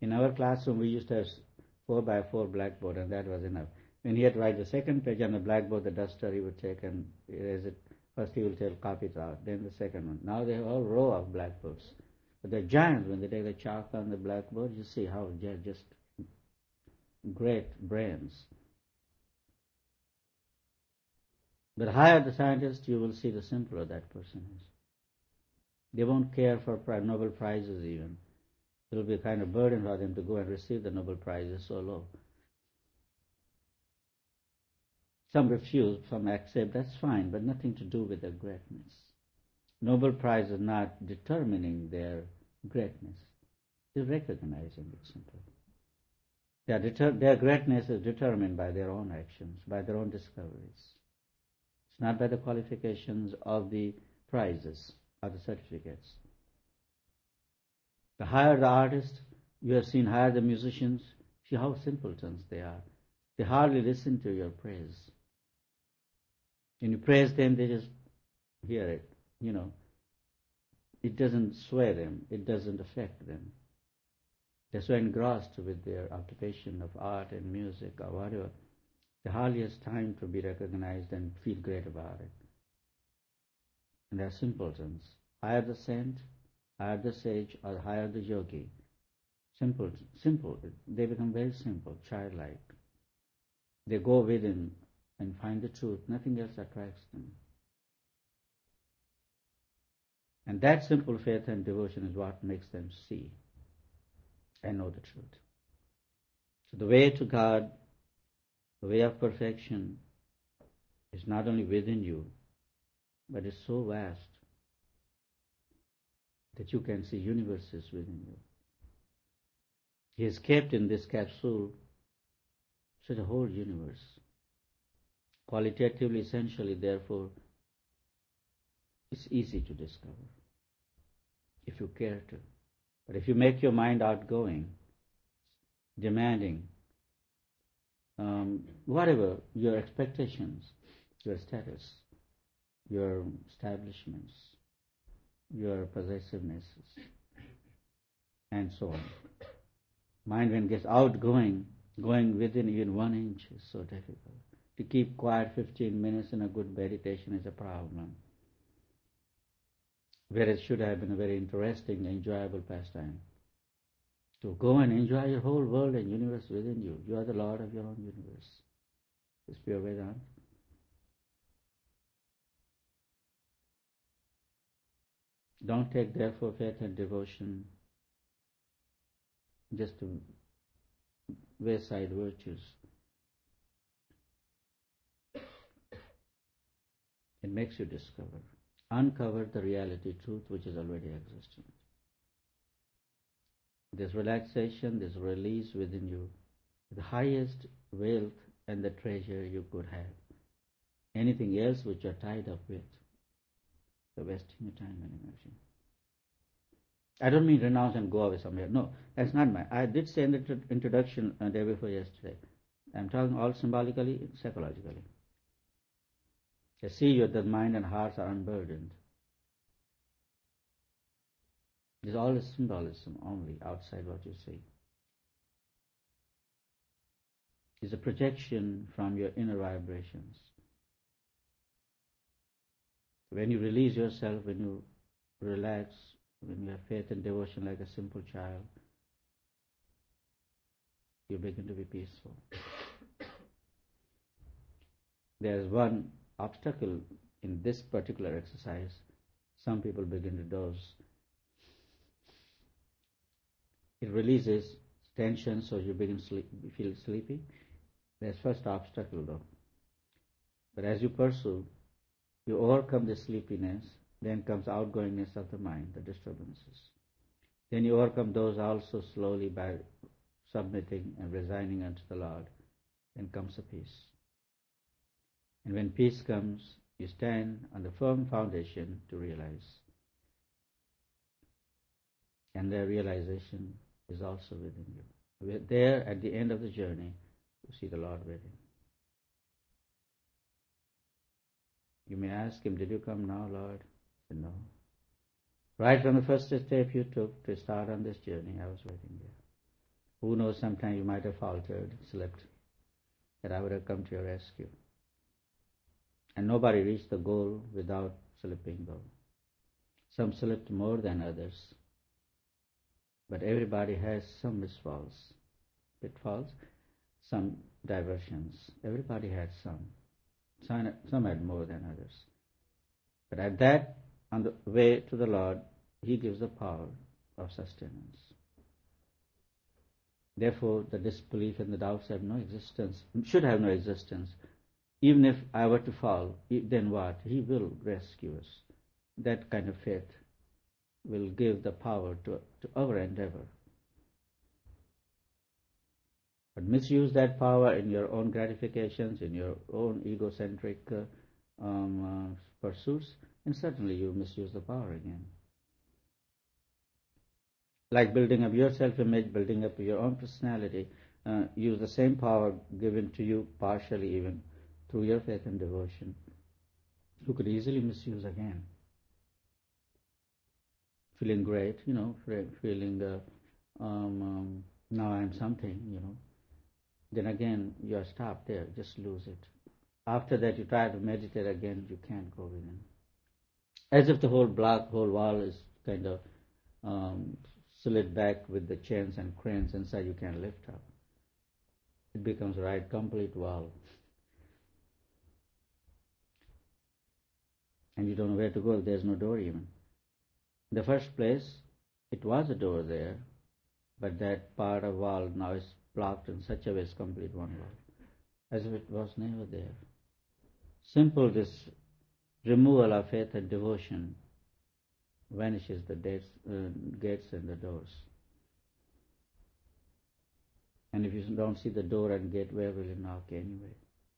In our classroom, we used to have 4x4 blackboard, and that was enough. When he had to write the second page on the blackboard, the duster he would take and erase it. First he will tell, copy it out, then the second one. Now they have all row of blackboards. But they're giants. When they take the chalk on the blackboard, you see how they're just great brains. But higher the scientist, you will see the simpler that person is. They won't care for Nobel Prizes even. It will be a kind of burden for them to go and receive the Nobel Prizes so low. Some refuse, some accept, that's fine, but nothing to do with their greatness. Nobel Prize is not determining their greatness. They're recognizing it simply. Their greatness is determined by their own actions, by their own discoveries. It's not by the qualifications of the prizes or the certificates. The higher the artist, you have seen higher the musicians, see how simpletons they are. They hardly listen to your praise. When you praise them, they just hear it, It doesn't sway them, it doesn't affect them. They're so engrossed with their occupation of art and music or whatever, they hardly has time to be recognized and feel great about it. And they're simpletons. Higher the saint, higher the sage, or higher the yogi. Simple. They become very simple, childlike. They go within and find the truth. Nothing else attracts them. And that simple faith and devotion is what makes them see and know the truth. So the way to God, the way of perfection, is not only within you, but it's so vast that you can see universes within you. He has kept in this capsule such a whole universe. Qualitatively, essentially, therefore, it's easy to discover if you care to. But if you make your mind outgoing, demanding, whatever your expectations, your status, your establishments, your possessivenesses, and so on. Mind when it gets outgoing, going within even 1 inch is so difficult. To keep quiet 15 minutes in a good meditation is a problem. Whereas it should have been a very interesting, enjoyable pastime. To go and enjoy your whole world and universe within you. You are the Lord of your own universe. It's pure Vedanta. Don't take therefore faith and devotion just to wayside virtues. It makes you uncover the reality, truth which is already existent. This relaxation, this release within you, the highest wealth and the treasure you could have. Anything else which you're tied up with, you're wasting your time and energy. I don't mean renounce and go away somewhere. No, that's not I did say in the introduction the day before yesterday. I'm talking all symbolically, psychologically. I see you that mind and hearts are unburdened. There's all this symbolism only outside what you see. It's a projection from your inner vibrations. When you release yourself, when you relax, when you have faith and devotion like a simple child, you begin to be peaceful. There's one obstacle in this particular exercise. Some people begin to doze. It releases tension, so you feel sleepy. That's first obstacle though. But as you pursue, you overcome the sleepiness, then comes outgoingness of the mind, the disturbances. Then you overcome those also slowly by submitting and resigning unto the Lord. Then comes a peace. And when peace comes, you stand on the firm foundation to realize. And the realization is also within you. There, at the end of the journey, you see the Lord within. You may ask him, did you come now, Lord? He said, no. Right from the first step you took to start on this journey, I was waiting there. Who knows, sometime you might have faltered, slipped, that I would have come to your rescue. And nobody reached the goal without slipping, though. Some slipped more than others, but everybody has some pitfalls, some diversions. Everybody had some. Some had more than others. But at that, on the way to the Lord, He gives the power of sustenance. Therefore, the disbelief and the doubts have no existence, should have no existence. Even if I were to fall, then what? He will rescue us. That kind of faith will give the power to our endeavor. But misuse that power in your own gratifications, in your own egocentric pursuits, and certainly you misuse the power again. Like building up your self-image, building up your own personality, use the same power given to you partially even through your faith and devotion. You could easily misuse again. Feeling great, feeling now I'm something, then again you are stopped there, just lose it. After that you try to meditate again, you can't go within. As if the whole wall is kind of slid back with the chains and cranes inside, you can't lift up. It becomes a complete wall. And you don't know where to go, there's no door even. In the first place, it was a door there, but that part of wall now is blocked in such a way it's complete one wall, as if it was never there. Simple this removal of faith and devotion vanishes the gates and the doors. And if you don't see the door and gate, where will you knock anyway?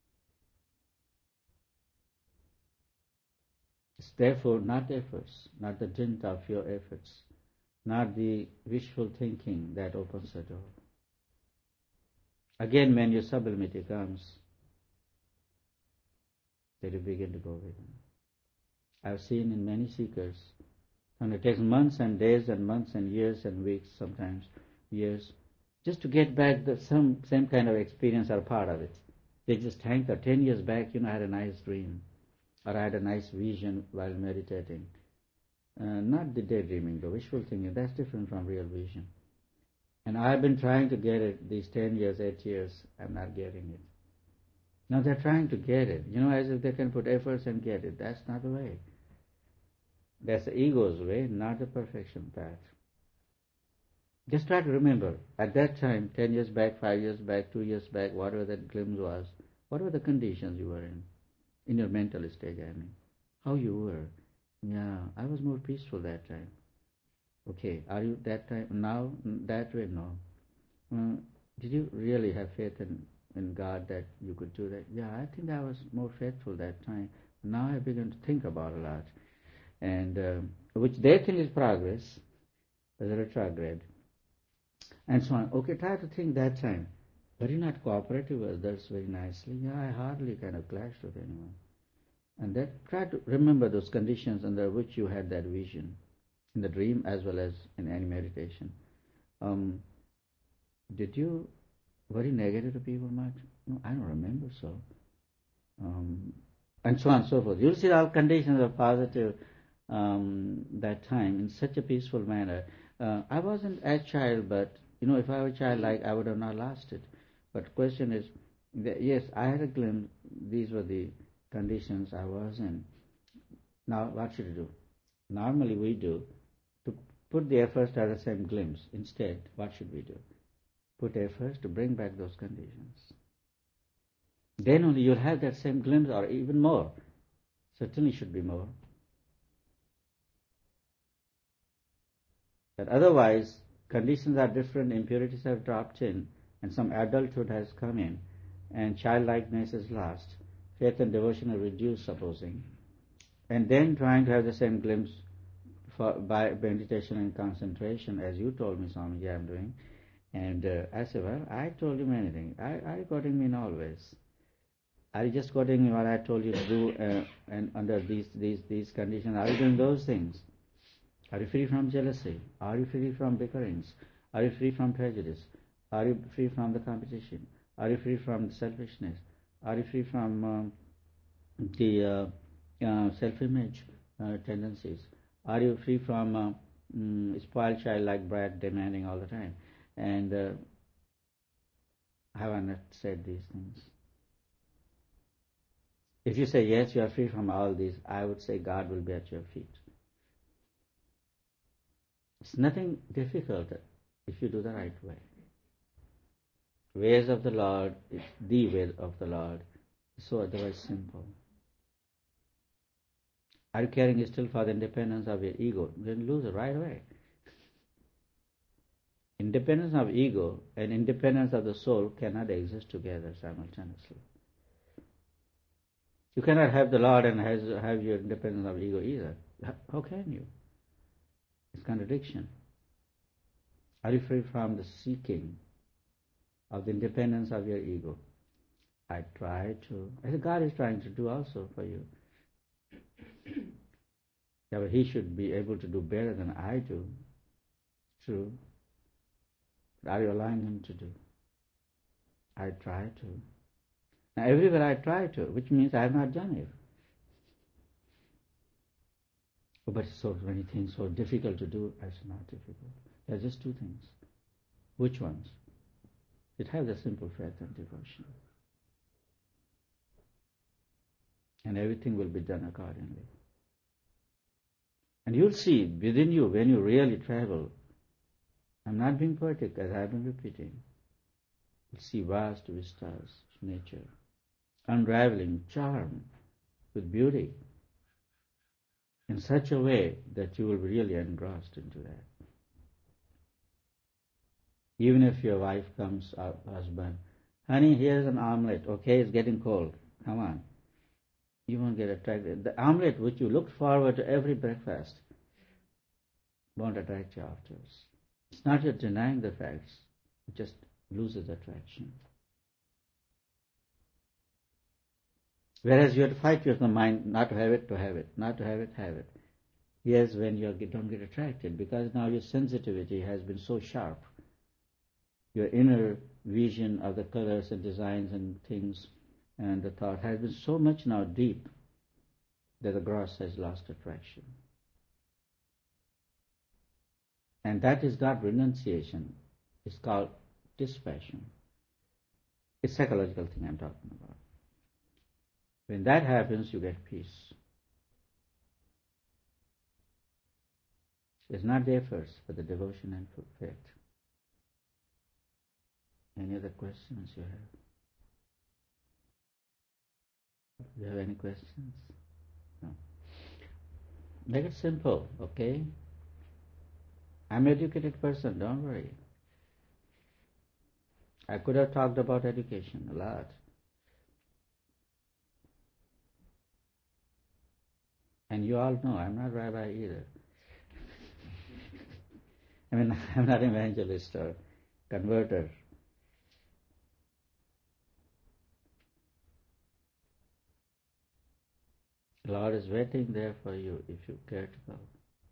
It's therefore not efforts, not the dint of your efforts, not the wishful thinking that opens the door. Again, when your sublimity comes, then you begin to go within. I've seen in many seekers, and it takes months and days and months and years and weeks, sometimes years, just to get back the same kind of experience or part of it. They just hanker. 10 years back, I had a nice dream, or I had a nice vision while meditating. Not the daydreaming, the wishful thinking. That's different from real vision. And I've been trying to get it these 10 years, 8 years. I'm not getting it. Now they're trying to get it, as if they can put efforts and get it. That's not the way. That's the ego's way, not the perfection path. Just try to remember, at that time, 10 years back, 5 years back, 2 years back, whatever that glimpse was, what were the conditions you were in your mental stage, how you were. Yeah, I was more peaceful that time. Okay, are you that time now that way? No. Did you really have faith in God that you could do that? Yeah, I think I was more faithful that time. Now I begin to think about a lot, and which they think is progress, as a retrograde, and so on. Okay, try to think that time. But you're not cooperative with others very nicely. Yeah, I hardly kind of clashed with anyone. And that try to remember those conditions under which you had that vision, in the dream as well as in any meditation. Did you very negative to people much? No, I don't remember so. And so on and so forth. You'll see all conditions are positive that time in such a peaceful manner. I wasn't a child, but if I were a child, I would have not lasted. But the question is, yes, I had a glimpse. These were the conditions I was in. Now, what should I do? Normally we do, to put the efforts to have the same glimpse. Instead, what should we do? Put efforts to bring back those conditions. Then only you'll have that same glimpse, or even more. Certainly should be more. But otherwise, conditions are different, impurities have dropped in, and some adulthood has come in, and childlikeness is lost. Faith and devotion are reduced, supposing. And then trying to have the same glimpse by meditation and concentration, as you told me, Swamiji, I'm doing. And I said, well, I told you many things. Are you quoting me always? Are you just quoting me what I told you to do and under these conditions? Are you doing those things? Are you free from jealousy? Are you free from bickerings? Are you free from prejudice? Are you free from the competition? Are you free from the selfishness? Are you free from the self-image tendencies? Are you free from spoiled child like brat demanding all the time? And have I not said these things? If you say yes, you are free from all these, I would say God will be at your feet. It's nothing difficult if you do the right way. Ways of the Lord is the way of the Lord. So otherwise simple. Are you caring still for the independence of your ego? Then lose it right away. Independence of ego and independence of the soul cannot exist together simultaneously. You cannot have the Lord and have your independence of ego either. How can you? It's contradiction. Are you free from the seeking of the independence of your ego? I try to. I think God is trying to do also for you. Yeah, but He should be able to do better than I do. True. But are you allowing Him to do? I try to. Now everywhere I try to, which means I have not done it. Oh, but so many things so difficult to do. It's not difficult. There are just two things. Which ones? It has a simple faith and devotion. And everything will be done accordingly. And you'll see within you, when you really travel, I'm not being poetic as I've been repeating, you'll see vast vistas of nature, unraveling charm with beauty in such a way that you will be really engrossed into that. Even if your wife comes, or husband, honey, here's an omelette, okay, it's getting cold, come on. You won't get attracted. The omelette which you looked forward to every breakfast won't attract you afterwards. It's not you're denying the facts, it just loses attraction. Whereas you have to fight with the mind not to have it, not to have it, have it. Yes, when you don't get attracted, because now your sensitivity has been so sharp. Your inner vision of the colors and designs and things and the thought has been so much now deep that the gross has lost attraction. And that is not renunciation. It's called dispassion. It's a psychological thing I'm talking about. When that happens, you get peace. It's not the efforts, but the devotion and faith. Any other questions you have? Do you have any questions? No. Make it simple, okay? I'm an educated person, don't worry. I could have talked about education a lot. And you all know I'm not rabbi either. I mean, I'm not evangelist or converter. The Lord is waiting there for you if you care to go.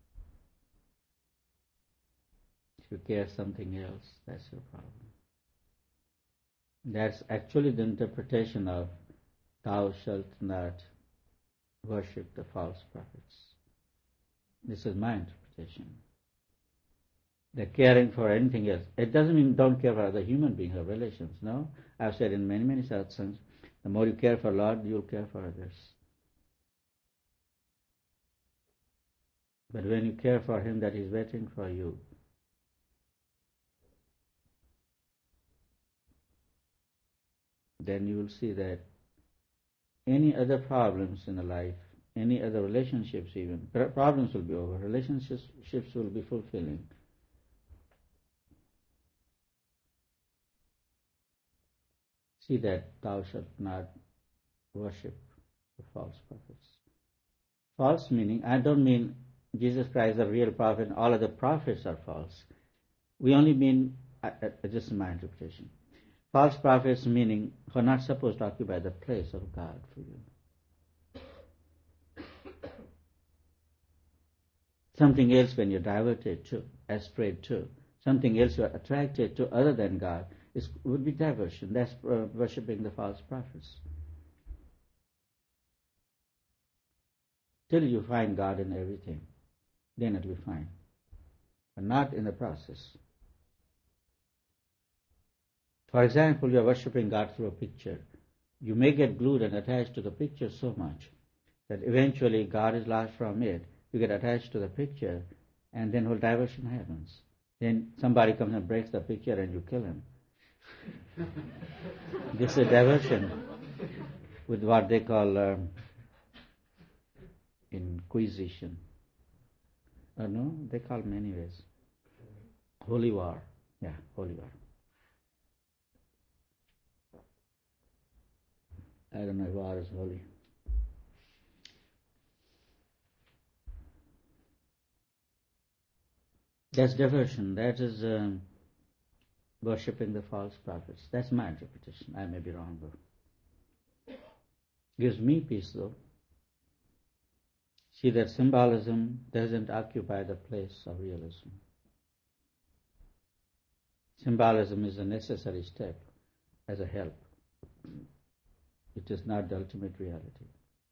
If you care something else, that's your problem. That's actually the interpretation of thou shalt not worship the false prophets. This is my interpretation. They're caring for anything else. It doesn't mean don't care for other human beings or relations, no. I've said in many satsangs, the more you care for Lord, you'll care for others. But when you care for Him that is waiting for you, then you will see that any other problems in the life, any other relationships even, problems will be over, relationships will be fulfilling. See that thou shalt not worship the false prophets. False meaning, I don't mean Jesus Christ is the real prophet and all other prophets are false. We only mean, this is my interpretation, false prophets meaning who are not supposed to occupy the place of God for you. Something else when you're diverted to, astrayed to. something else you are attracted to other than God, would be diversion. That's worshipping the false prophets. Till you find God in everything, then it will be fine. But not in the process. For example, you are worshipping God through a picture. You may get glued and attached to the picture so much that eventually God is lost from it. You get attached to the picture, and then whole diversion happens. Then somebody comes and breaks the picture and you kill him. This is a diversion with what they call inquisition. No, they call many ways. Holy war. Yeah, holy war. I don't know if war is holy. That's diversion. That is worshipping the false prophets. That's my interpretation. I may be wrong, though. Gives me peace, though. See that symbolism doesn't occupy the place of realism. Symbolism is a necessary step as a help. It is not the ultimate reality.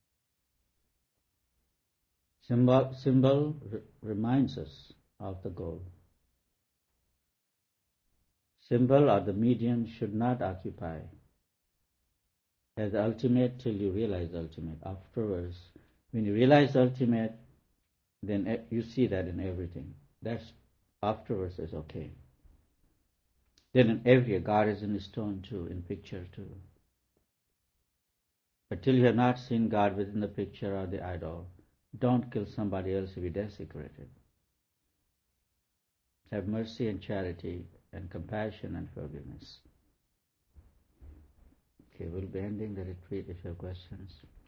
Symbol reminds us of the goal. Symbol or the medium should not occupy as the ultimate till you realize the ultimate. Afterwards, when you realize the ultimate, then you see that in everything. That's afterwards is okay. Then in every God is in stone too, in picture too. But till you have not seen God within the picture or the idol, don't kill somebody else to be desecrated. Have mercy and charity and compassion and forgiveness. Okay, we'll be ending the retreat if you have questions.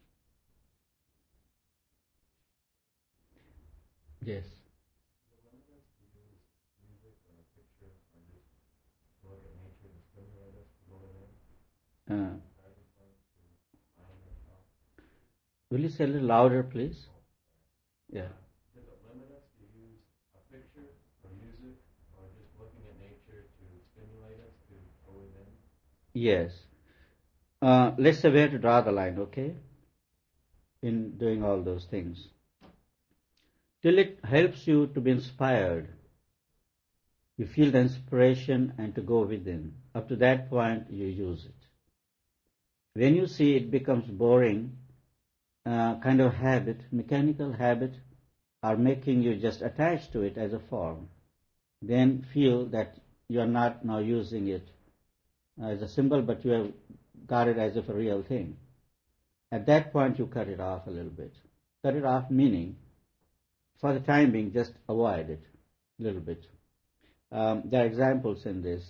Yes. Will you say a little louder, please? Yeah. Does it limit us to use a picture or music or just looking at nature to stimulate us to go within? Yes. Let's say where to draw the line, okay? In doing all those things. Till it helps you to be inspired. You feel the inspiration and to go within. Up to that point, you use it. When you see it becomes boring, kind of habit, mechanical habit, are making you just attached to it as a form, then feel that you are not now using it as a symbol, but you have got it as if a real thing. At that point, you cut it off a little bit. Cut it off meaning, for the time being, just avoid it a little bit. There are examples in this,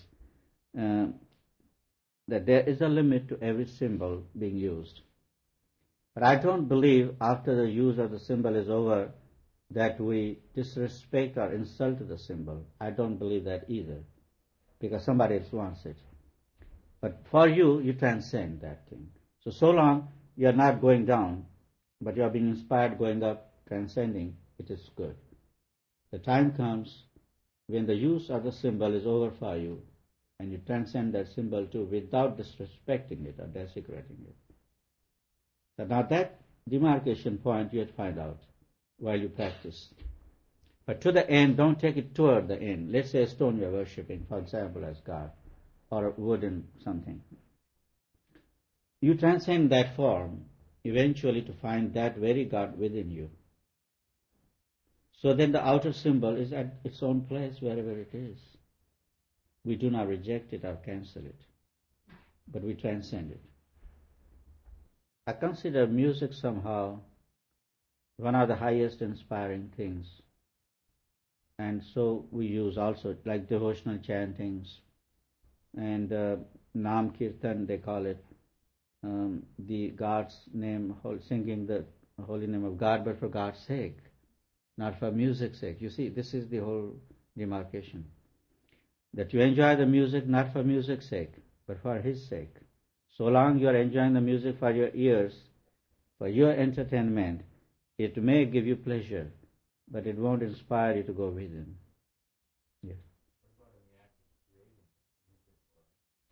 that there is a limit to every symbol being used. But I don't believe after the use of the symbol is over that we disrespect or insult the symbol. I don't believe that either, because somebody else wants it. But for you, you transcend that thing. So long you are not going down, but you are being inspired going up, transcending, it is good. The time comes when the use of the symbol is over for you, and you transcend that symbol too without disrespecting it or desecrating it. So now that demarcation point you have to find out while you practice. But to the end, don't take it toward the end. Let's say a stone you are worshipping, for example, as God, or a wooden something. You transcend that form eventually to find that very God within you. So then the outer symbol is at its own place wherever it is. We do not reject it or cancel it, but we transcend it. I consider music somehow one of the highest inspiring things. And so we use also like devotional chantings and Nam Kirtan, they call it, the God's name, singing the holy name of God, but for God's sake, not for music's sake. You see, this is the whole demarcation. That you enjoy the music not for music's sake, but for His sake. So long you are enjoying the music for your ears, for your entertainment, it may give you pleasure, but it won't inspire you to go within. Yes. As far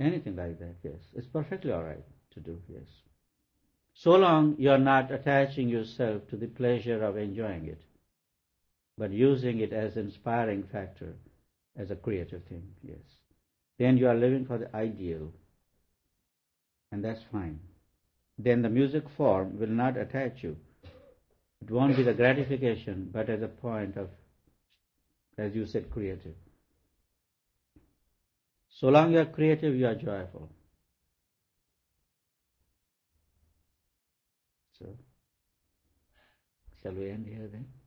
Anything like that, yes. It's perfectly all right to do, yes. So long you are not attaching yourself to the pleasure of enjoying it, but using it as an inspiring factor, as a creative thing, yes. Then you are living for the ideal, and that's fine. Then the music form will not attach you. It won't be the gratification, but as a point of, as you said, creative. So long you are creative, you are joyful. So, shall we end here then?